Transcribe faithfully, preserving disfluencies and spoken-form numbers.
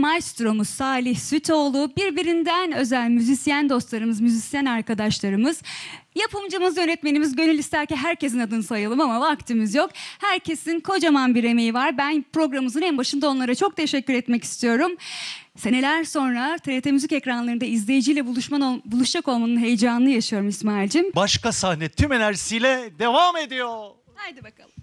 Maestro'muz Salih Sütoğlu, birbirinden özel müzisyen dostlarımız, müzisyen arkadaşlarımız, yapımcımız, yönetmenimiz. Gönül ister ki herkesin adını sayalım ama vaktimiz yok. Herkesin kocaman bir emeği var. Ben programımızın en başında onlara çok teşekkür etmek istiyorum. Seneler sonra T R T Müzik ekranlarında izleyiciyle buluşman, buluşacak olmanın heyecanını yaşıyorum İsmail'cim. Başka sahne tüm enerjisiyle devam ediyor. Haydi bakalım.